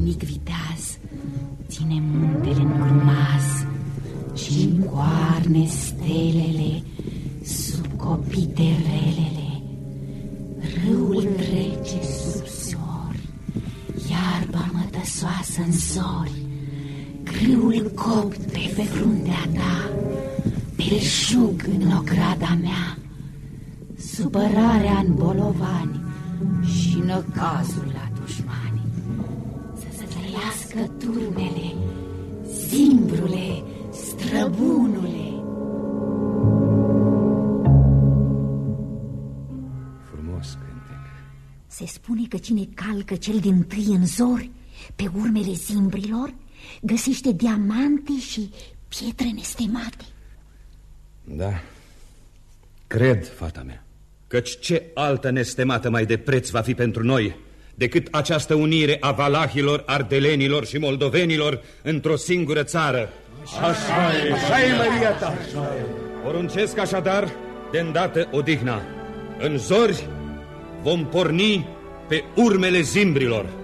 mic viteaz ține muntele în grumaz și încoarne stelele subcopite relele. Râul trece sub sori, iarba mătăsoasă în zori, grâul copte pe fruntea ta, belșug în ograda mea, supărarea în bolovani și năcazul la dușmani. Să trăiască turmele, zimbrule, străbunule. Frumos cântec. Se spune că cine calcă cel din-tâi în zori pe urmele zimbrilor găsește diamante și pietre nestemate. Da, cred, fata mea. Căci ce altă nestemată mai de preț va fi pentru noi decât această unire a valahilor, ardelenilor și moldovenilor într-o singură țară? Așa e, Maria ta. Poruncesc așadar de îndată odihna. În zori vom porni pe urmele zimbrilor.